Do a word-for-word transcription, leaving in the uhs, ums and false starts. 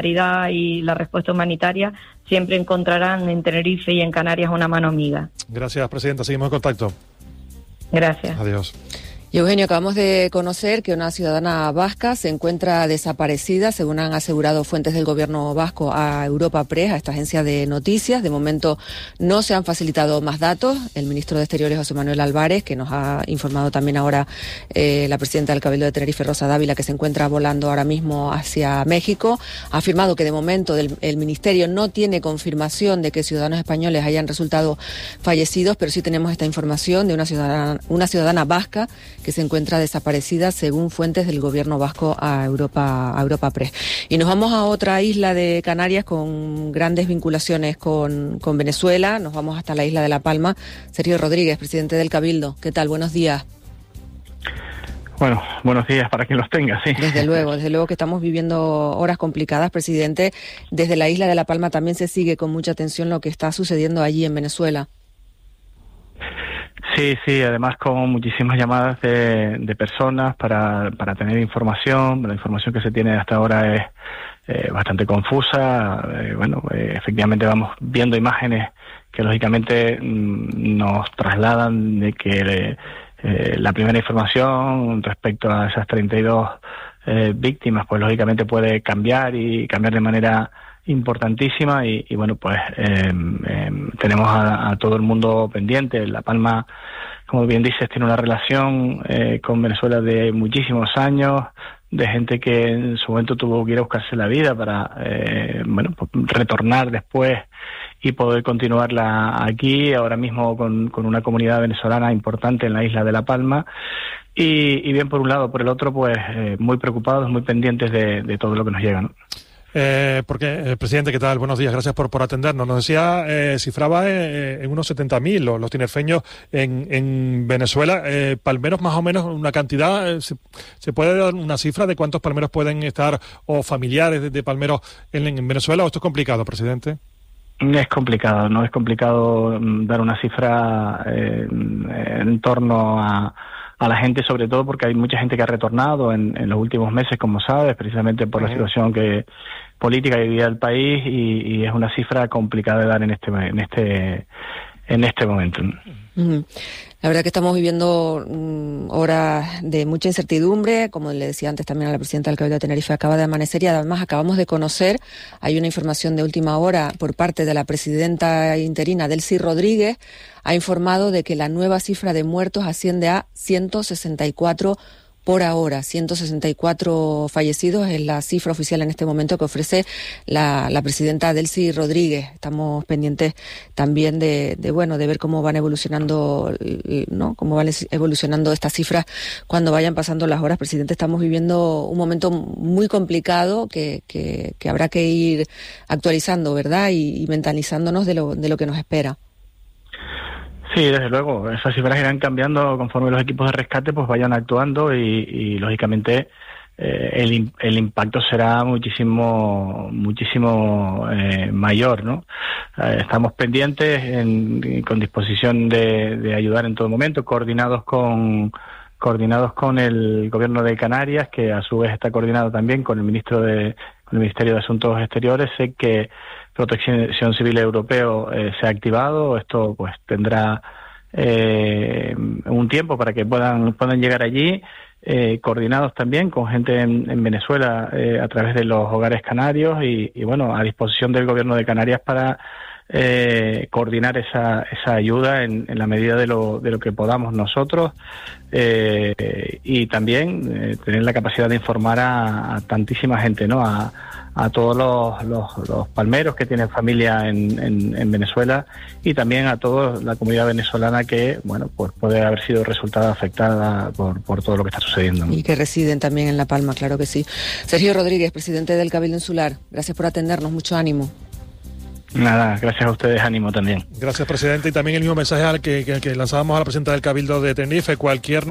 solidaridad y la respuesta humanitaria, siempre encontrarán en Tenerife y en Canarias una mano amiga. Gracias, presidenta. Seguimos en contacto. Gracias. Adiós. Y Eugenio, acabamos de conocer que una ciudadana vasca se encuentra desaparecida, según han asegurado fuentes del gobierno vasco a Europa Press, a esta agencia de noticias. De momento no se han facilitado más datos. El ministro de Exteriores, José Manuel Álvarez, que nos ha informado también ahora eh, la presidenta del Cabildo de Tenerife, Rosa Dávila, que se encuentra volando ahora mismo hacia México, ha afirmado que de momento del, el ministerio no tiene confirmación de que ciudadanos españoles hayan resultado fallecidos, pero sí tenemos esta información de una ciudadana, una ciudadana vasca que se encuentra desaparecida, según fuentes del gobierno vasco a Europa, a Europa Press. Y nos vamos a otra isla de Canarias con grandes vinculaciones con, con Venezuela. Nos vamos hasta la isla de La Palma. Sergio Rodríguez, presidente del Cabildo. ¿Qué tal? Buenos días. Bueno, buenos días para quien los tenga, sí. Desde luego, desde luego que estamos viviendo horas complicadas, presidente. Desde la isla de La Palma también se sigue con mucha atención lo que está sucediendo allí en Venezuela. Sí, sí, además con muchísimas llamadas de, de personas para, para tener información. La información que se tiene hasta ahora es eh, bastante confusa. Eh, bueno, eh, efectivamente vamos viendo imágenes que lógicamente mm, nos trasladan de que eh, la primera información respecto a esas treinta y dos eh, víctimas, pues lógicamente puede cambiar y cambiar de manera importantísima y, y bueno, pues eh, eh, tenemos a, a todo el mundo pendiente. La Palma, como bien dices, tiene una relación eh, con Venezuela de muchísimos años, de gente que en su momento tuvo que ir a buscarse la vida para eh, bueno, pues, retornar después y poder continuarla aquí, ahora mismo con, con una comunidad venezolana importante en la isla de La Palma. Y, y bien por un lado, por el otro, pues eh, muy preocupados, muy pendientes de, de todo lo que nos llega, ¿no? Eh, porque, eh, presidente, ¿qué tal? Buenos días, gracias por, por atendernos. Nos decía, eh, cifraba eh, en unos setenta mil los, los tinerfeños en, en Venezuela. Eh, palmeros, más o menos, una cantidad, eh, se, ¿se puede dar una cifra de cuántos palmeros pueden estar o familiares de, de palmeros en, en Venezuela o esto es complicado, presidente? Es complicado, ¿no? Es complicado dar una cifra eh, en torno a... a la gente, sobre todo porque hay mucha gente que ha retornado en, en los últimos meses, como sabes, precisamente por uh-huh. la situación que política que vivía el país y, y es una cifra complicada de dar en este en este en este momento. Uh-huh. La verdad que estamos viviendo um, horas de mucha incertidumbre, como le decía antes también a la presidenta del Cabildo de Tenerife, acaba de amanecer y además acabamos de conocer, hay una información de última hora por parte de la presidenta interina, Delcy Rodríguez, ha informado de que la nueva cifra de muertos asciende a ciento sesenta y cuatro por ahora. ciento sesenta y cuatro fallecidos es la cifra oficial en este momento que ofrece la, la presidenta Delcy Rodríguez. Estamos pendientes también de, de bueno de ver cómo van evolucionando, ¿no? Cómo van evolucionando estas cifras cuando vayan pasando las horas. Presidente, estamos viviendo un momento muy complicado que, que, que habrá que ir actualizando, ¿verdad? Y, y mentalizándonos de lo, de lo que nos espera. Sí, desde luego, esas cifras irán cambiando conforme los equipos de rescate pues vayan actuando y, y lógicamente eh, el, el impacto será muchísimo muchísimo eh, mayor, ¿no? Eh, estamos pendientes, en, con disposición de, de ayudar en todo momento, coordinados con coordinados con el Gobierno de Canarias, que a su vez está coordinado también con el ministro de con el Ministerio de Asuntos Exteriores. Sé que Protección Civil Europeo eh, se ha activado. Esto pues tendrá eh, un tiempo para que puedan puedan llegar allí, eh, coordinados también con gente en, en Venezuela eh, a través de los hogares canarios y, y bueno, a disposición del Gobierno de Canarias para eh, coordinar esa esa ayuda en, en la medida de lo de lo que podamos nosotros eh, y también eh, tener la capacidad de informar a, a tantísima gente, ¿no? A a todos los, los, los palmeros que tienen familia en, en, en Venezuela y también a toda la comunidad venezolana que, bueno, pues puede haber sido resultada afectada por, por todo lo que está sucediendo, ¿no? Y que residen también en La Palma, claro que sí. Sergio Rodríguez, presidente del Cabildo Insular, gracias por atendernos, mucho ánimo. Nada, gracias a ustedes, ánimo también. Gracias, presidente, y también el mismo mensaje al que, que, que lanzábamos a la presidenta del Cabildo de Tenerife, cualquier